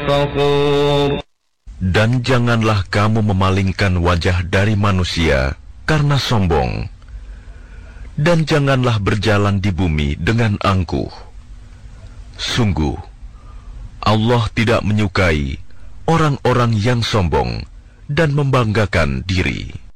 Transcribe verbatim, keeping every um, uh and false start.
فخور. Dan janganlah kamu memalingkan wajah dari manusia karena sombong. Dan janganlah berjalan di bumi dengan angkuh. Sungguh, Allah tidak menyukai orang-orang yang sombong dan membanggakan diri.